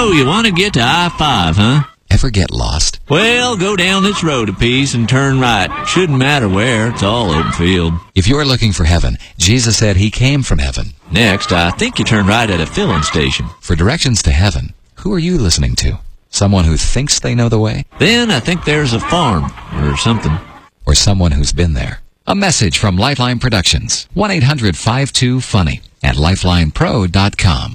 So, you want to get to I-5, huh? Ever get lost? Well, go down this road a piece and turn right. Shouldn't matter where, it's all open field. If you're looking for heaven, Jesus said he came from heaven. Next, I think you turn right at a filling station. For directions to heaven, who are you listening to? Someone who thinks they know the way? Then I think there's a farm, or something. Or someone who's been there. A message from Lifeline Productions. 1-800-52-FUNNY at lifelinepro.com.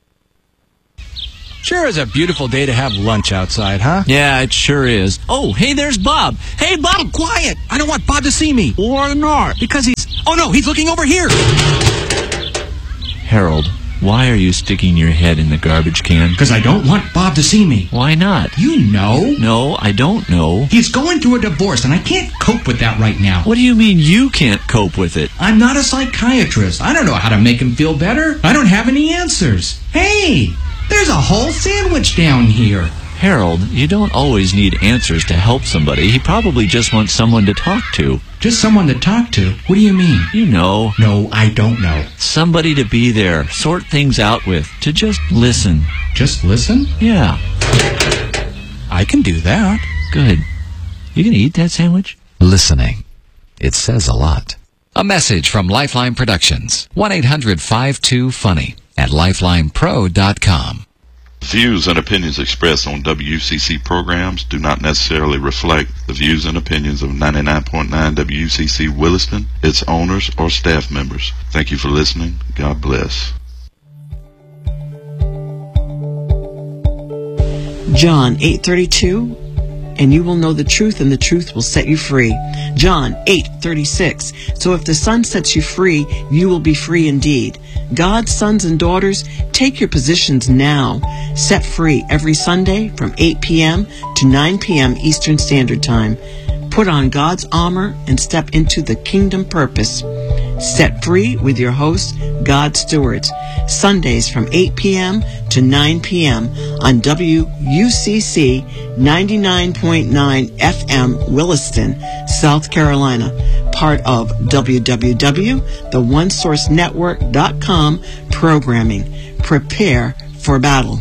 Sure is a beautiful day to have lunch outside, huh? Yeah, it sure is. Oh, hey, there's Bob. Hey, Bob! Quiet! I don't want Bob to see me. Why not? Because he's... Oh, no, he's looking over here. Harold, why are you sticking your head in the garbage can? Because I don't want Bob to see me. Why not? You know. No, I don't know. He's going through a divorce, and I can't cope with that right now. What do you mean you can't cope with it? I'm not a psychiatrist. I don't know how to make him feel better. I don't have any answers. Hey, there's a whole sandwich down here. Harold, you don't always need answers to help somebody. He probably just wants someone to talk to. Just someone to talk to? What do you mean? You know. No, I don't know. Somebody to be there, sort things out with, to just listen. Just listen? Yeah. I can do that. Good. You gonna eat that sandwich? Listening. It says a lot. A message from Lifeline Productions. 1-800-52-FUNNY at lifelinepro.com. Views and opinions expressed on WCC programs do not necessarily reflect the views and opinions of 99.9 WCC Williston, its owners, or staff members. Thank you for listening. God bless. John 8:32, and you will know the truth, and the truth will set you free. John 8:36, so if the Son sets you free, you will be free indeed. God's sons and daughters, take your positions now. Set free every Sunday from 8 p.m. to 9 p.m. Eastern Standard Time. Put on God's armor and step into the kingdom purpose. Set free with your host, God Stewards. Sundays from 8 p.m. to 9 p.m. on WUCC 99.9 FM Williston, South Carolina. Part of www.theonesourcenetwork.com programming. Prepare for battle.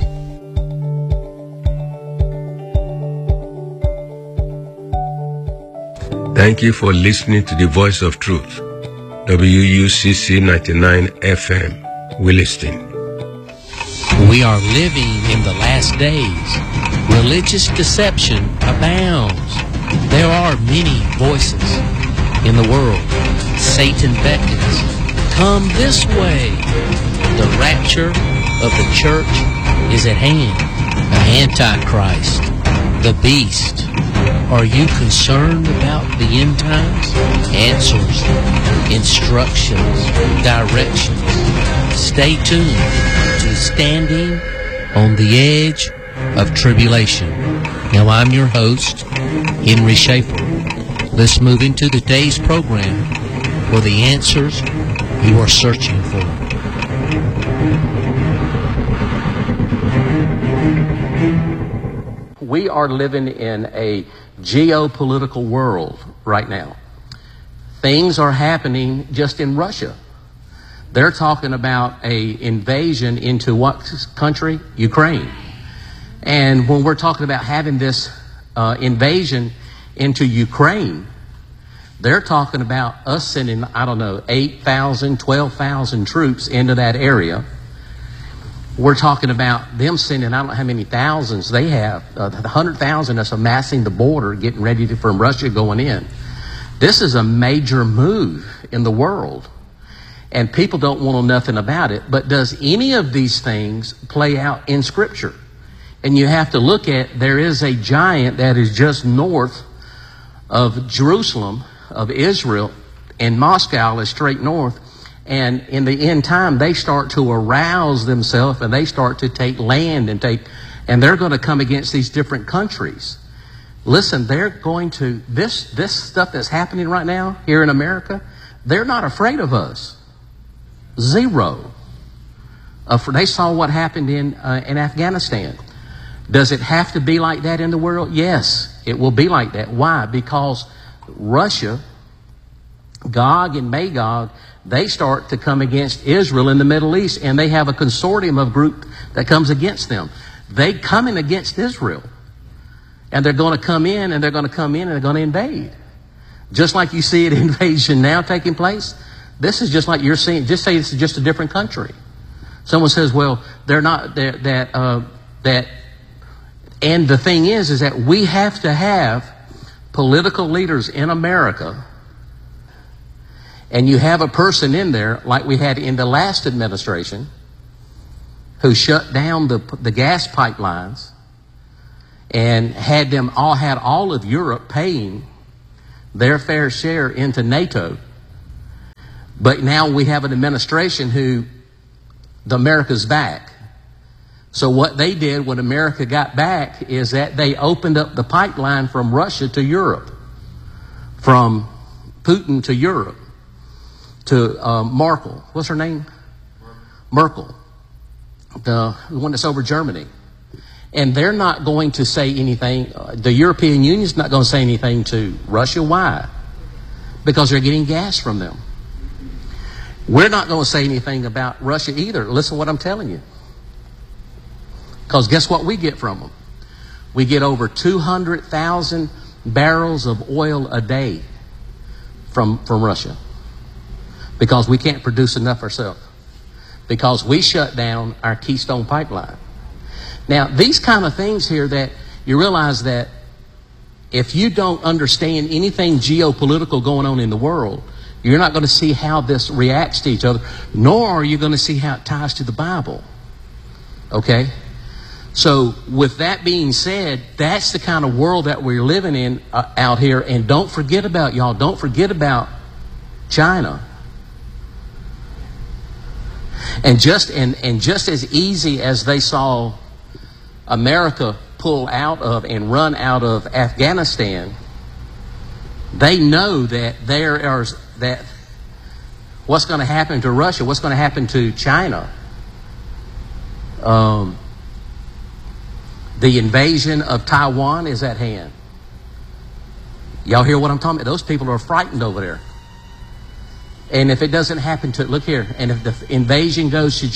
Thank you for listening to the Voice of Truth, WUCC 99 FM, Williston. We are living in the last days. Religious deception abounds. There are many voices in the world. Satan beckons. Come this way. The rapture of the church is at hand. The Antichrist, the beast. Are you concerned about the end times? Answers, instructions, directions. Stay tuned to Standing on the Edge of Tribulation. Now I'm your host, Henry Schaefer. Let's move into today's program for the answers you are searching for. We are living in a geopolitical world right now. Things are happening just in Russia. They're talking about an invasion into what country? Ukraine. And when we're talking about having this invasion into Ukraine, they're talking about us sending, 8,000, 12,000 troops into that area. We're talking about them sending, I don't know how many thousands they have, 100,000 that's amassing the border, getting ready from Russia going in. This is a major move in the world, and people don't want to know nothing about it. But does any of these things play out in Scripture? And you have to look at, there is a giant that is just north of Jerusalem, of Israel, and Moscow is straight north. And in the end time, they start to arouse themselves, and they start to take land and they're going to come against these different countries. Listen, they're going to, this stuff that's happening right now here in America, they're not afraid of us. Zero. They saw what happened in Afghanistan. Does it have to be like that in the world? Yes, it will be like that. Why? Because Russia, Gog and Magog, they start to come against Israel in the Middle East, and they have a consortium of group that comes against them. They coming against Israel. And they're going to come in, and they're going to come in, and they're going to invade. Just like you see an invasion now taking place, this is just like you're seeing. Just say this is just a different country. Someone says, well, they're not, that, and the thing is that we have to have political leaders in America, and you have a person in there, like we had in the last administration, who shut down the gas pipelines and had all of Europe paying their fair share into NATO. But now we have an administration who America's back. So what they did when America got back is that they opened up the pipeline from Russia to Europe, from Putin to Europe, to Merkel. What's her name? Merkel. The one that's over Germany. And they're not going to say anything. The European Union's not going to say anything to Russia. Why? Because they're getting gas from them. We're not going to say anything about Russia either. Listen to what I'm telling you. Because guess what we get from them? We get over 200,000 barrels of oil a day from Russia. Because we can't produce enough ourselves. Because we shut down our Keystone Pipeline. Now, these kind of things here that you realize that if you don't understand anything geopolitical going on in the world, you're not going to see how this reacts to each other, nor are you going to see how it ties to the Bible. Okay? So, with that being said, that's the kind of world that we're living in out here. And don't forget about, y'all, don't forget about China. And just as easy as they saw America pull out of and run out of Afghanistan, they know that what's going to happen to Russia, what's going to happen to China. The invasion of Taiwan is at hand. Y'all hear what I'm talking about? Those people are frightened over there. And if it doesn't happen to, look here, and if the invasion goes to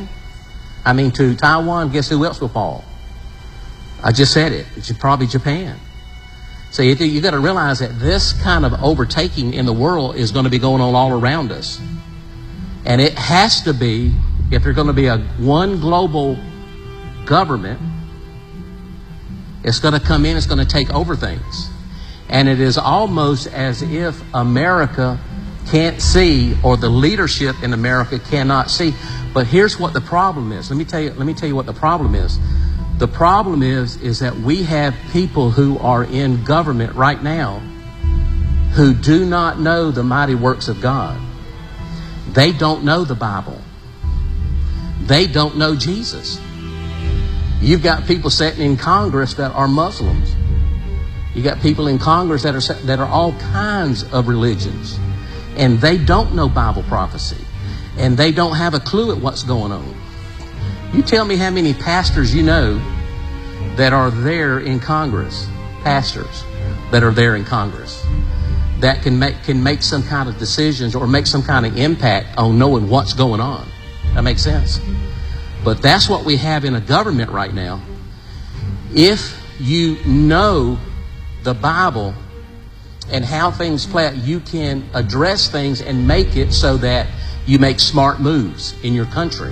to Taiwan, guess who else will fall? I just said it. It's probably Japan. So you got to realize that this kind of overtaking in the world is going to be going on all around us. And it has to be, if there's going to be one global government, it's going to come in, it's going to take over things. And it is almost as if America can't see, or the leadership in America cannot see. But here's what the problem is. Let me tell you what the problem is. The problem is that we have people who are in government right now who do not know the mighty works of God. They don't know the Bible. They don't know Jesus. You've got people sitting in Congress that are Muslims. You got people in Congress that are all kinds of religions. And they don't know Bible prophecy. And they don't have a clue at what's going on. You tell me how many pastors you know that are there in Congress, pastors that are there in Congress, that can make some kind of decisions or make some kind of impact on knowing what's going on. That makes sense? But that's what we have in a government right now. If you know the Bible and how things play out, you can address things and make it so that you make smart moves in your country.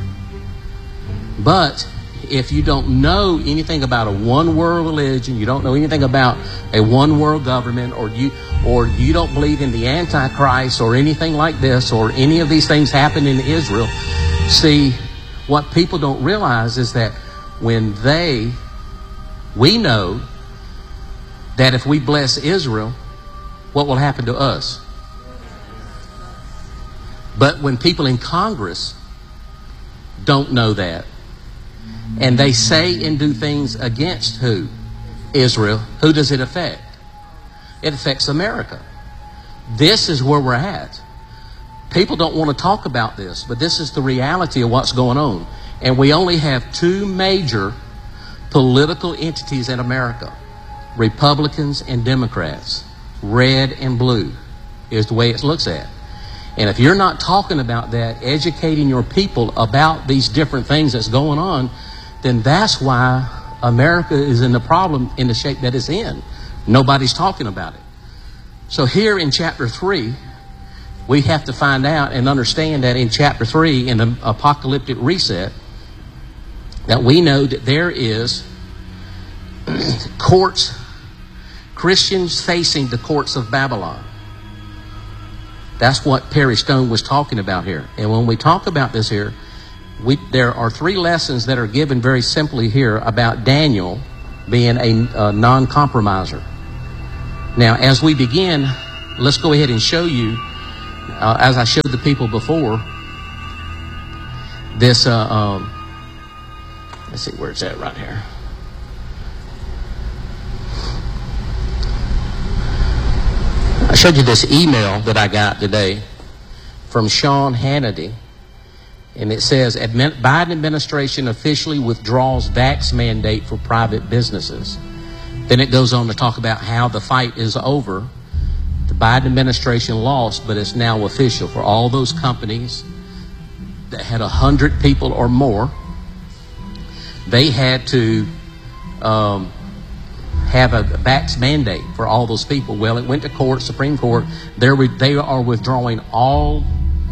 But if you don't know anything about a one world religion, you don't know anything about a one world government, or you don't believe in the Antichrist or anything like this, or any of these things happen in Israel, see, what people don't realize is that we know that if we bless Israel, what will happen to us? But when people in Congress don't know that, and they say and do things against who? Israel. Who does it affect? It affects America. This is where we're at. People don't want to talk about this, but this is the reality of what's going on. And we only have two major political entities in America: Republicans and Democrats. Red and blue is the way it looks at. And if you're not talking about that, educating your people about these different things that's going on, then that's why America is in the problem in the shape that it's in. Nobody's talking about it. So here in chapter 3, we have to find out and understand that in chapter 3, in the apocalyptic reset, that we know that there is courts, Christians facing the courts of Babylon. That's what Perry Stone was talking about here. And when we talk about this here, there are 3 lessons that are given very simply here about Daniel being a non-compromiser. Now, as we begin, let's go ahead and show you, as I showed the people before, this, let's see where it's at right here. I showed you this email that I got today from Sean Hannity, and it says, Biden administration officially withdraws vax mandate for private businesses. Then it goes on to talk about how the fight is over. The Biden administration lost, but it's now official for all those companies that had 100 people or more. They had to have a vax mandate for all those people. Well, it went to court, Supreme Court. They are withdrawing all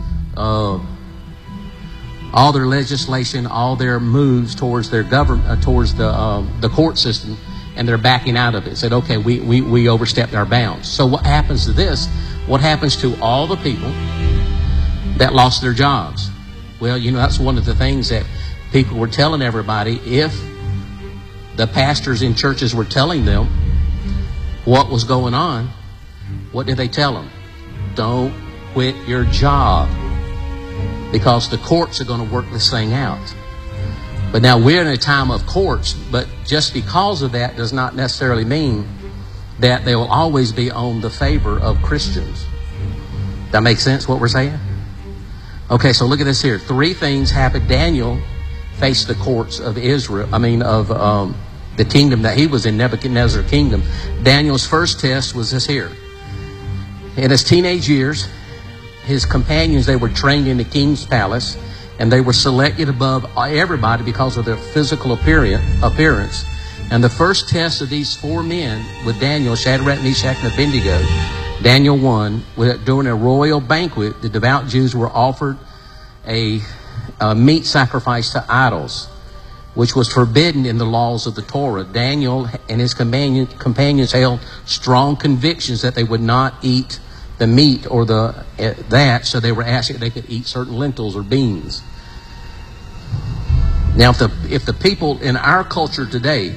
their legislation, all their moves towards their government, towards the court system, and they're backing out of it. Said, okay, we overstepped our bounds. So what happens to this? What happens to all the people that lost their jobs? Well, you know, that's one of the things that people were telling everybody. If the pastors in churches were telling them what was going on, what did they tell them? Don't quit your job, because the courts are going to work this thing out. But now we're in a time of courts, but just because of that does not necessarily mean that they will always be on the favor of Christians. That makes sense, what we're saying? Okay, so look at this here. 3 things happened. Daniel faced the courts of Israel, of the kingdom that he was in, Nebuchadnezzar kingdom. Daniel's first test was this here. In his teenage years, his companions, they were trained in the king's palace, and they were selected above everybody because of their physical appearance. And the first test of these 4 men with Daniel, Shadrach, Meshach, and Abednego, Daniel won. During a royal banquet, the devout Jews were offered a meat sacrifice to idols, which was forbidden in the laws of the Torah. Daniel and his companions held strong convictions that they would not eat the meat or that, so they were asked if they could eat certain lentils or beans. Now, if the people in our culture today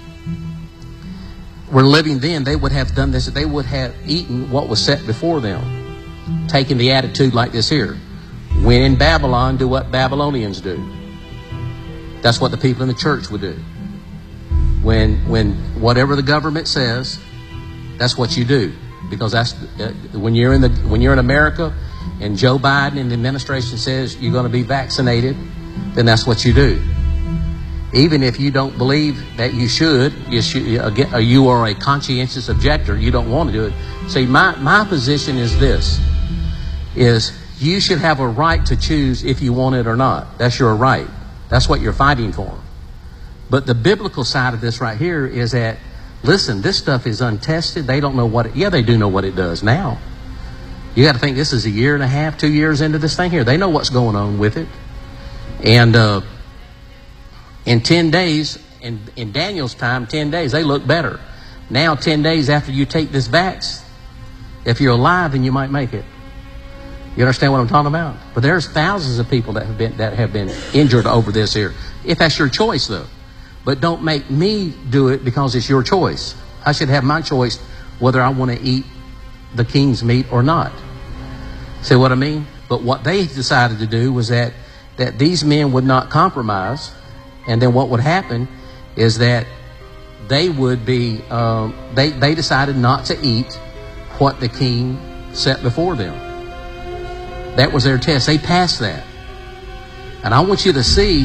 were living then, they would have done this. They would have eaten what was set before them, taking the attitude like this here. When in Babylon, do what Babylonians do. That's what the people in the church would do. When whatever the government says, that's what you do. Because that's when you're in America and Joe Biden and the administration says you're going to be vaccinated, then that's what you do. Even if you don't believe that you should, you are a conscientious objector, you don't want to do it. See, my position is this, is you should have a right to choose if you want it or not. That's your right. That's what you're fighting for. But the biblical side of this right here is that, listen, this stuff is untested. They don't know what it... Yeah, they do know what it does now. You got to think this is 1.5 years, 2 years into this thing here. They know what's going on with it. And in 10 days, in Daniel's time, 10 days, they look better. Now, 10 days after you take this vax, if you're alive, then you might make it. You understand what I'm talking about? But there's thousands of people that have been injured over this here. If that's your choice, though. But don't make me do it because it's your choice. I should have my choice whether I want to eat the king's meat or not. See what I mean? But what they decided to do was that these men would not compromise, and then what would happen is that they would be, they decided not to eat what the king set before them. That was their test. They passed that. And I want you to see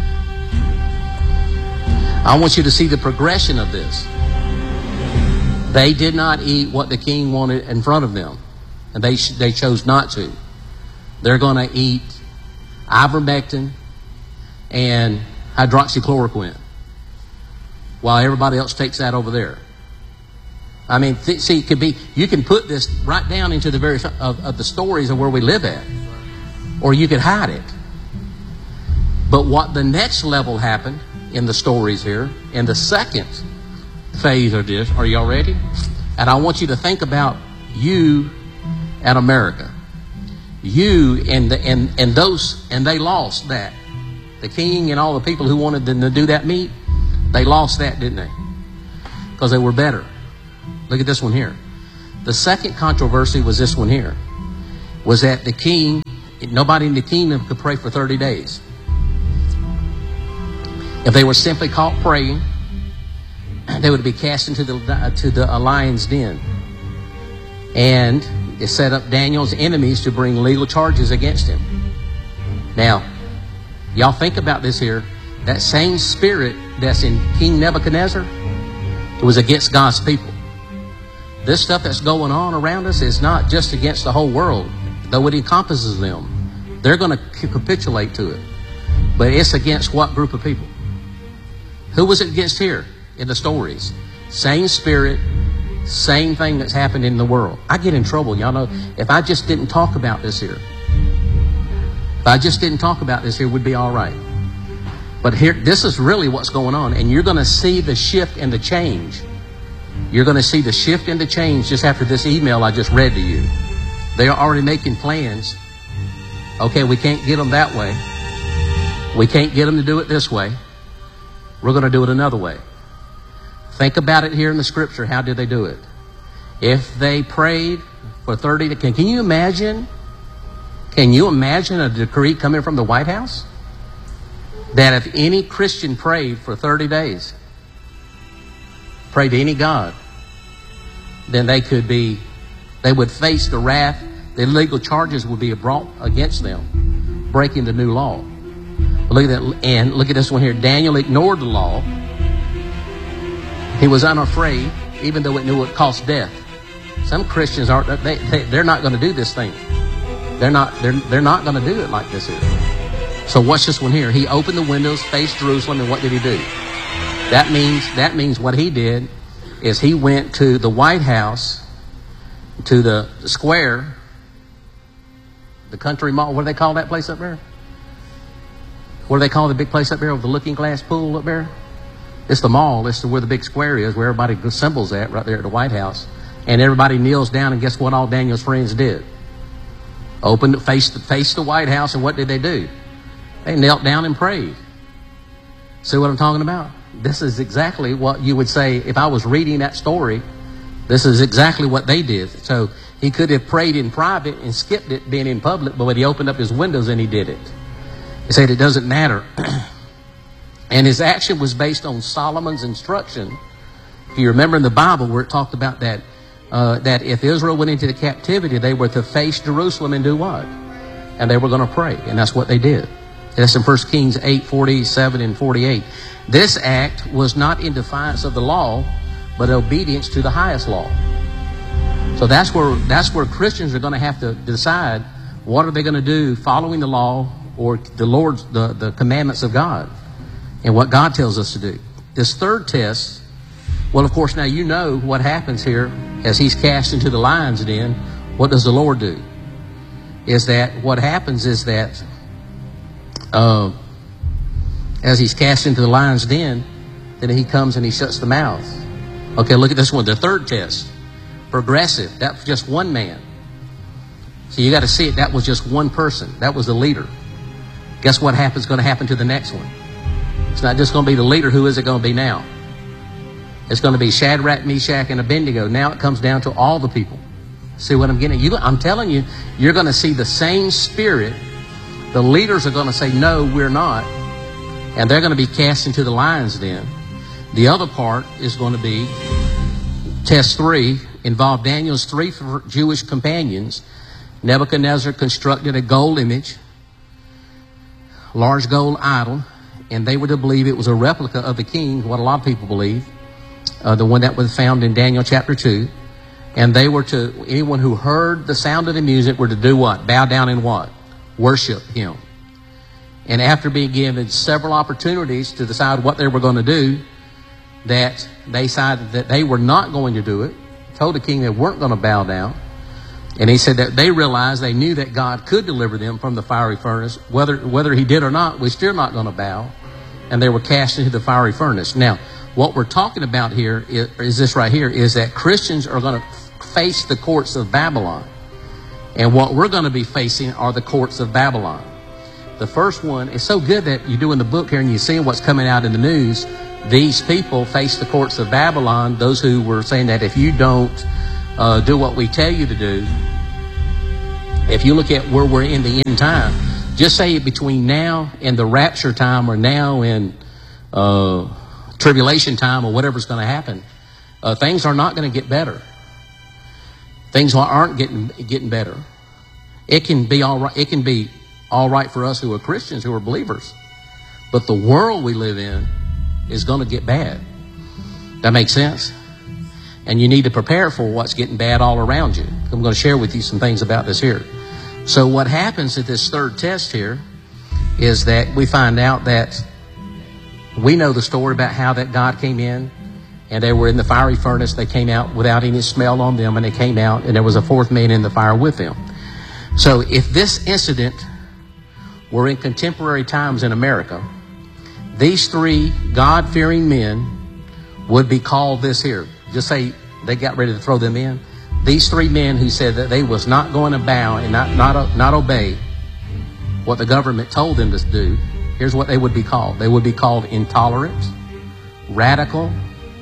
the progression of this. They did not eat what the king wanted in front of them. And they chose not to. They're going to eat ivermectin and hydroxychloroquine, while everybody else takes that over there. I mean, see, it could be, you can put this right down into the very of the stories of where we live at, or you could hide it. But what the next level happened in the stories here, in the second phase of this, are y'all ready? And I want you to think about you and America. You and those, and they lost that. The king and all the people who wanted them to do that meat, they lost that, didn't they? Because they were better. Look at this one here. The second controversy was this one here. Was that the king, nobody in the kingdom could pray for 30 days. If they were simply caught praying, they would be cast into the lion's den. And it set up Daniel's enemies to bring legal charges against him. Now, y'all think about this here. That same spirit that's in King Nebuchadnezzar, it was against God's people. This stuff that's going on around us is not just against the whole world, though it encompasses them. They're going to capitulate to it. But it's against what group of people? Who was it against here in the stories? Same spirit, same thing that's happened in the world. I get in trouble, y'all know. If I just didn't talk about this here, we'd be all right. But here, this is really what's going on, and you're going to see the shift and the change. You're going to see the shift and the change just after this email I just read to you. They are already making plans. Okay, we can't get them that way. We can't get them to do it this way. We're going to do it another way. Think about it here in the scripture. How did they do it? If they prayed for 30 days, can you imagine? Can you imagine a decree coming from the White House? That if any Christian prayed for 30 days, prayed to any God, then they would face the wrath, the legal charges would be brought against them, breaking the new law. But look at that, and look at this one here. Daniel ignored the law. He was unafraid, even though it knew it cost death. Some Christians aren't. They're not going to do this thing. They're not going to do it like this here. So watch this one here. He opened the windows, faced Jerusalem, and what did he do? That means what he did is he went to the White House, to the square, the country mall. What do they call that place up there? What do they call the big place up there with the looking glass pool up there? It's the mall. It's where the big square is, where everybody assembles at, right there at the White House. And everybody kneels down, and guess what all Daniel's friends did? Faced the White House, and what did they do? They knelt down and prayed. See what I'm talking about? This is exactly what you would say if I was reading that story. This is exactly what they did. So he could have prayed in private and skipped it being in public, but when he opened up his windows and he did it. He said it doesn't matter. And his action was based on Solomon's instruction. If you remember in the Bible where it talked about that if Israel went into the captivity, they were to face Jerusalem and do what? And they were going to pray. And that's what they did. That's in 1 Kings 8:47 and 48. This act was not in defiance of the law, but obedience to the highest law. So that's where Christians are going to have to decide what are they going to do following the law or the commandments of God and what God tells us to do. This third test, well, of course, now you know what happens here as he's cast into the lion's den. What does the Lord do? Is that what happens is that as he's cast into the lion's den, then he comes and he shuts the mouth. Okay, look at this one. The third test, progressive. That was just one man. So you got to see it. That was just one person. That was the leader. Guess what happens? Going to happen to the next one? It's not just going to be the leader. Who is it going to be now? It's going to be Shadrach, Meshach, and Abednego. Now it comes down to all the people. See what I'm getting at? I'm telling you, you're going to see the same spirit. The leaders are going to say, no, we're not. And they're going to be cast into the lion's den. The other part is going to be, test 3, involved Daniel's 3 Jewish companions. Nebuchadnezzar constructed a gold image, large gold idol, and they were to believe it was a replica of the king, what a lot of people believe, the one that was found in Daniel chapter 2. And they were to, anyone who heard the sound of the music were to do what? Bow down and what? Worship him. And after being given several opportunities to decide what they were going to do, that they decided that they were not going to do it, told the king they weren't going to bow down. And he said that they realized, they knew that God could deliver them from the fiery furnace. Whether he did or not, we're still not going to bow. And they were cast into the fiery furnace. Now, what we're talking about here is this right here, is that Christians are going to face the courts of Babylon. And what we're going to be facing are the courts of Babylon. The first one, it's so good that you're doing the book here and you're seeing what's coming out in the news. These people face the courts of Babylon, those who were saying that if you don't do what we tell you to do, if you look at where we're in the end time, just say between now and the rapture time, or now and tribulation time, or whatever's going to happen, things are not going to get better. Things aren't getting better. It can be all right. It can be all right for us who are Christians, who are believers, but the world we live in is going to get bad. That makes sense? And you need to prepare for what's getting bad all around you. I'm going to share with you some things about this here. So what happens at this third test here is that we find out that we know the story about how that God came in and they were in the fiery furnace. They came out without any smell on them, and they came out and there was a fourth man in the fire with them. So if this incident were in contemporary times in America, these three God-fearing men would be called this here. Just say they got ready to throw them in. These three men who said that they was not going to bow and not obey what the government told them to do, here's what they would be called. They would be called intolerant, radical,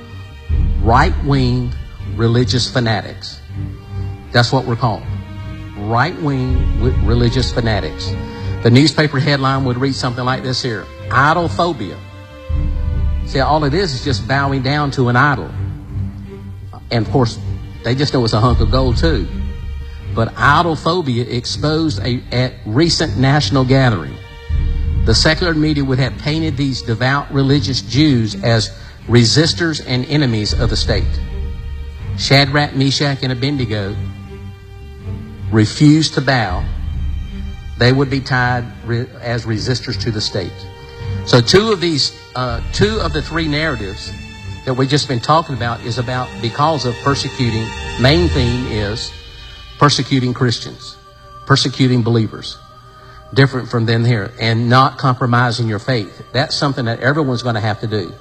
right-wing religious fanatics. That's what we're called. Right-wing religious fanatics. The newspaper headline would read something like this here: idol-phobia. See, all it is just bowing down to an idol. And of course, they just know it's a hunk of gold too. But idol-phobia exposed at recent national gathering. The secular media would have painted these devout religious Jews as resistors and enemies of the state. Shadrach, Meshach, and Abednego refused to bow. They would be tied as resistors to the state. So two of the three narratives that we've just been talking about is about because of persecuting. Main theme is persecuting Christians, persecuting believers. Different from them here, and not compromising your faith. That's something that everyone's going to have to do.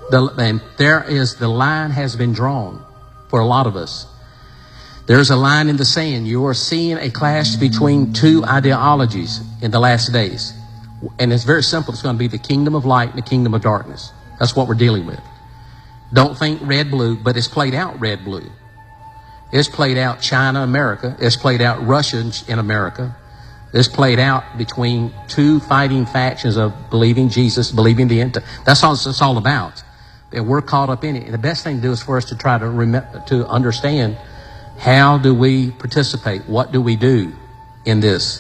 The line has been drawn for a lot of us. There's a line in the sand. You are seeing a clash between two ideologies in the last days. And it's very simple. It's going to be the kingdom of light and the kingdom of darkness. That's what we're dealing with. Don't think red-blue, but it's played out red-blue. It's played out China-America. It's played out Russia in America. It's played out between two fighting factions of believing Jesus, believing the end. That's all it's all about. And we're caught up in it. And the best thing to do is for us to try to understand, how do we participate? What do we do in this?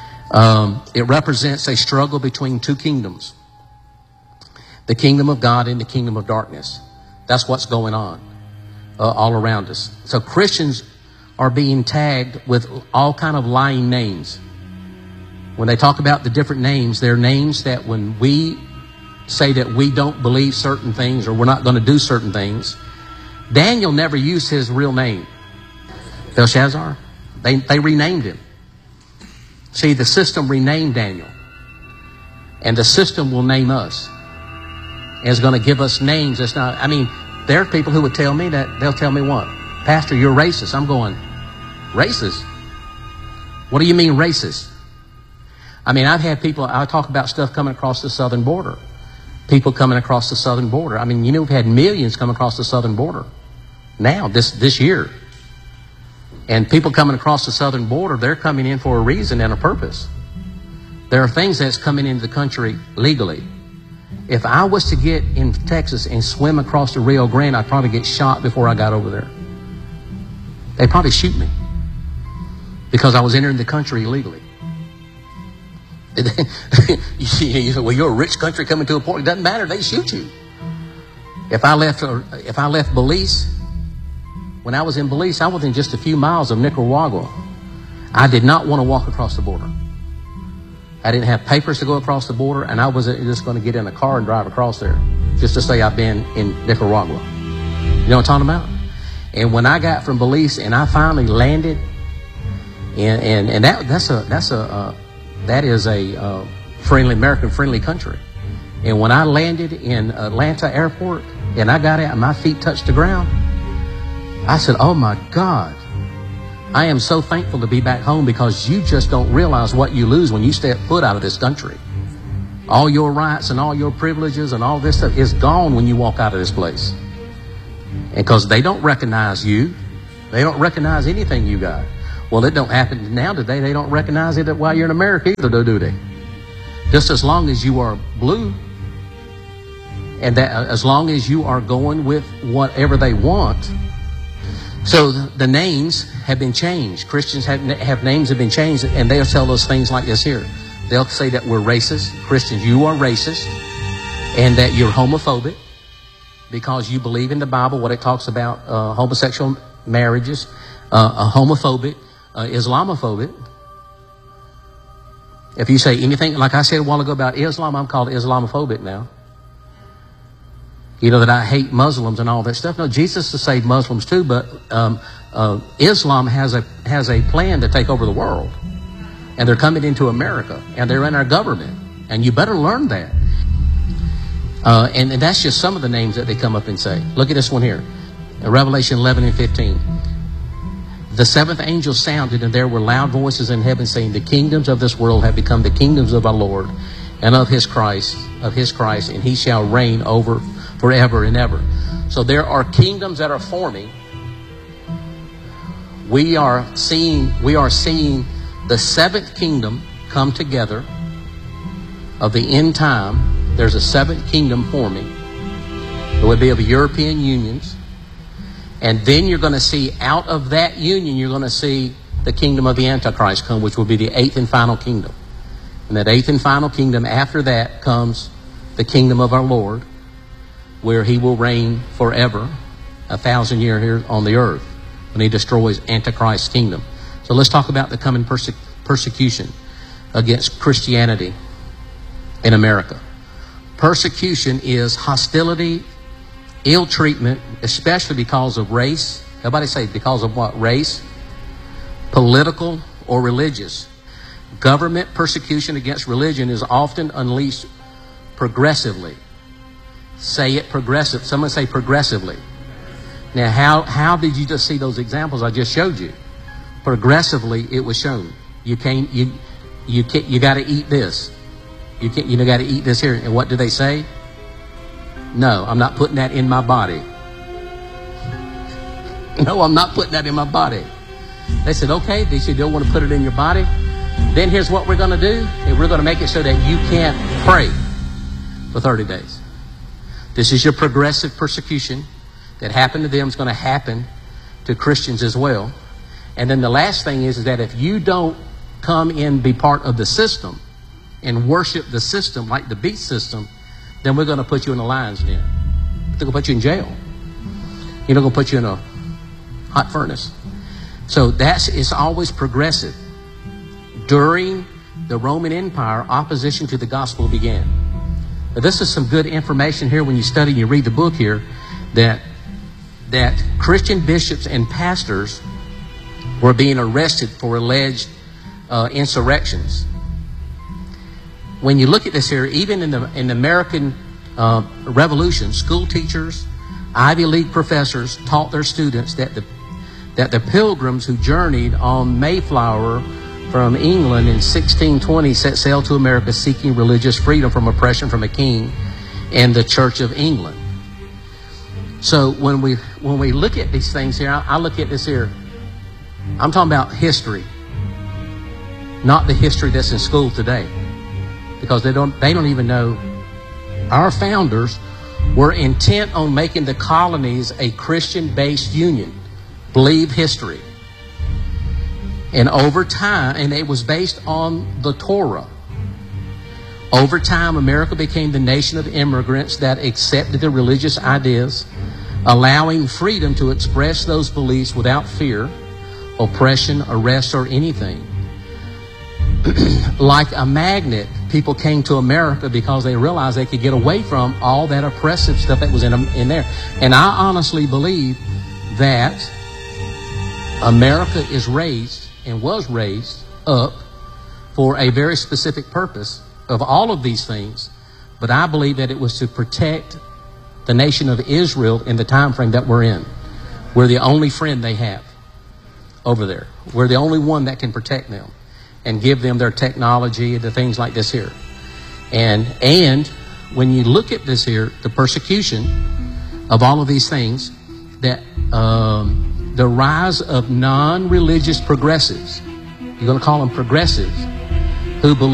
It represents a struggle between two kingdoms. The kingdom of God and the kingdom of darkness. That's what's going on all around us. So Christians are being tagged with all kind of lying names. When they talk about the different names, they're names that when we say that we don't believe certain things or we're not going to do certain things, Daniel never used his real name. Belshazzar. They renamed him. See, the system renamed Daniel. And the system will name us. And it's going to give us names. It's not, I mean, there are people who would tell me that, they'll tell me what? Pastor, you're racist. I'm going, racist? What do you mean racist? I mean, I've had people, I talk about stuff coming across the southern border. People coming across the southern border. I mean, you know, we've had millions come across the southern border now, this year. And people coming across the southern border, they're coming in for a reason and a purpose. There are things that's coming into the country legally. If I was to get in Texas and swim across the Rio Grande, I'd probably get shot before I got over there. They'd probably shoot me because I was entering the country illegally. You say, well, you're a rich country coming to a port. It doesn't matter. They shoot you. If I left Belize, when I was in Belize, I was within just a few miles of Nicaragua. I did not want to walk across the border. I didn't have papers to go across the border, and I wasn't just going to get in a car and drive across there just to say I've been in Nicaragua. You know what I'm talking about? And when I got from Belize and I finally landed, and that is a friendly, American-friendly country. And when I landed in Atlanta Airport and I got out and my feet touched the ground, I said, oh my God, I am so thankful to be back home, because you just don't realize what you lose when you step foot out of this country. All your rights and all your privileges and all this stuff is gone when you walk out of this place. And because they don't recognize you, they don't recognize anything you got. Well, it don't happen now today. They don't recognize it while you're in America either, do they? Just as long as you are blue, and that as long as you are going with whatever they want. So the names have been changed. Christians have names have been changed, and they'll tell us things like this here. They'll say that we're racist. Christians, you are racist, and that you're homophobic because you believe in the Bible, what it talks about, homosexual marriages, homophobic, Islamophobic. If you say anything, like I said a while ago about Islam, I'm called Islamophobic now. You know, that I hate Muslims and all that stuff. No, Jesus has saved Muslims too, but Islam has a plan to take over the world. And they're coming into America, and they're in our government. And you better learn that. And that's just some of the names that they come up and say. Look at this one here. Revelation 11 and 15. The seventh angel sounded, and there were loud voices in heaven saying, the kingdoms of this world have become the kingdoms of our Lord and of his Christ, and he shall reign over forever and ever. So there are kingdoms that are forming. We are seeing the seventh kingdom come together of the end time. There's a seventh kingdom forming. It would be of European unions. And then you're going to see out of that union, you're going to see the kingdom of the Antichrist come, which will be the eighth and final kingdom. And that eighth and final kingdom, after that comes the kingdom of our Lord, where he will reign forever, 1,000 years here on the earth, when he destroys Antichrist's kingdom. So let's talk about the coming persecution against Christianity in America. Persecution is hostility, ill treatment, especially because of race. Everybody say, because of what? Race, political, or religious. Government persecution against religion is often unleashed progressively. Say it progressive. Someone say progressively. Now, how did you just see those examples I just showed you? Progressively, it was shown. You got to eat this. You got to eat this here. And what do they say? No, I'm not putting that in my body. No, I'm not putting that in my body. They said, okay. They said, you don't want to put it in your body. Then here's what we're going to do. And we're going to make it so that you can't pray for 30 days. This is your progressive persecution that happened to them is going to happen to Christians as well. And then the last thing is that if you don't come in, be part of the system and worship the system like the beast system, then we're going to put you in a lion's den. They're going to put you in jail. You're not going to put you in a hot furnace. So it's always progressive. During the Roman Empire, opposition to the gospel began. Now, this is some good information here when you study and you read the book here, that Christian bishops and pastors were being arrested for alleged insurrections. When you look at this here, even in the American Revolution, school teachers, Ivy League professors taught their students that the pilgrims who journeyed on Mayflower from England in 1620 set sail to America seeking religious freedom from oppression from a king and the Church of England. So when we look at these things here, I look at this here. I'm talking about history, not the history that's in school today, because they don't even know. Our founders were intent on making the colonies a Christian-based union. Believe history. And over time, and it was based on the Torah. Over time, America became the nation of immigrants that accepted the religious ideas, allowing freedom to express those beliefs without fear, oppression, arrest, or anything. like a magnet, people came to America because they realized they could get away from all that oppressive stuff that was in there. And I honestly believe that America is raised and was raised up for a very specific purpose of all of these things. But I believe that it was to protect the nation of Israel in the time frame that we're in. We're the only friend they have over there. We're the only one that can protect them and give them their technology and the things like this here. And when you look at this here, the persecution of all of these things, that the rise of non-religious progressives, you're going to call them progressives, who believe